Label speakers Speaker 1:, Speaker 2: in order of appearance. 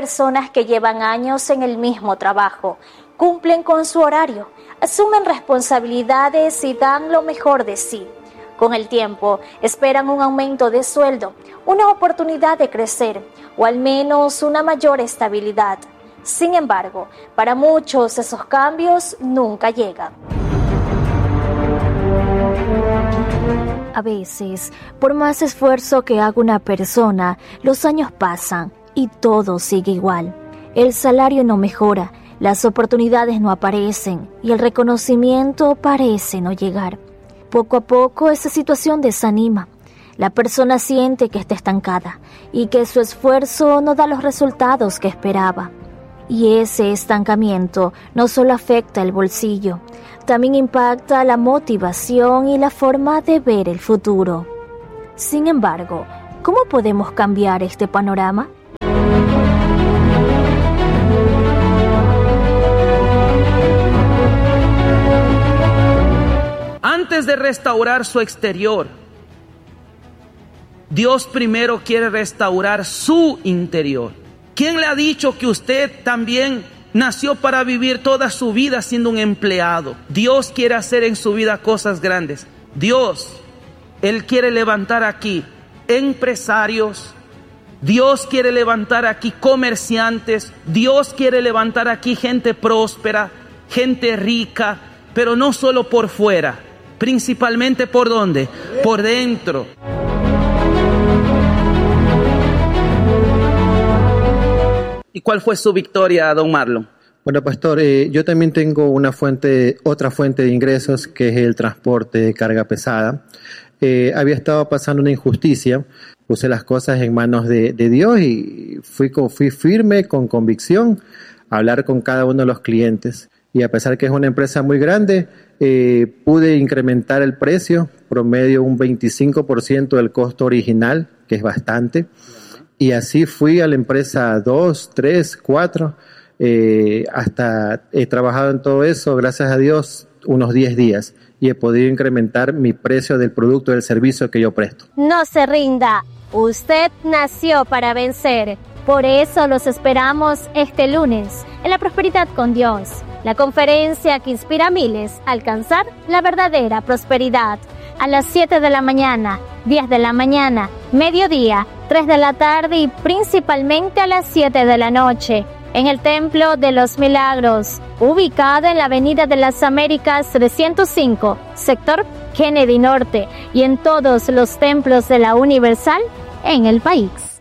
Speaker 1: personas que llevan años en el mismo trabajo, cumplen con su horario, asumen responsabilidades y dan lo mejor de sí. Con el tiempo, esperan un aumento de sueldo, una oportunidad de crecer o al menos una mayor estabilidad. Sin embargo, para muchos esos cambios nunca llegan. A veces, por más esfuerzo que haga una persona, los años pasan y todo sigue igual. El salario no mejora, las oportunidades no aparecen y el reconocimiento parece no llegar. Poco a poco esa situación desanima. La persona siente que está estancada y que su esfuerzo no da los resultados que esperaba. Y ese estancamiento no solo afecta el bolsillo, también impacta la motivación y la forma de ver el futuro. Sin embargo, ¿cómo podemos cambiar este panorama?
Speaker 2: Antes de restaurar su exterior, Dios primero quiere restaurar su interior. ¿Quién le ha dicho que usted también nació para vivir toda su vida siendo un empleado? Dios quiere hacer en su vida cosas grandes. Dios, Él quiere levantar aquí empresarios. Dios quiere levantar aquí comerciantes. Dios quiere levantar aquí gente próspera, gente rica, pero no solo por fuera. Principalmente ¿por dónde? Por dentro. ¿Y cuál fue su victoria, don Marlon?
Speaker 3: Bueno, pastor, yo también tengo otra fuente de ingresos, que es el transporte de carga pesada. Había estado pasando una injusticia, puse las cosas en manos de Dios y fui firme, con convicción, a hablar con cada uno de los clientes. Y a pesar que es una empresa muy grande, pude incrementar el precio, promedio un 25% del costo original, que es bastante. Y así fui a la empresa 2, 3, 4, hasta he trabajado en todo eso, gracias a Dios, unos 10 días. Y he podido incrementar mi precio del producto, del servicio que yo presto.
Speaker 4: No se rinda, usted nació para vencer. Por eso los esperamos este lunes en La Prosperidad con Dios, la conferencia que inspira a miles a alcanzar la verdadera prosperidad. A las 7 de la mañana, 10 de la mañana, mediodía, 3 de la tarde y principalmente a las 7 de la noche, en el Templo de los Milagros, ubicado en la Avenida de las Américas 305, sector Kennedy Norte, y en todos los templos de la Universal en el país.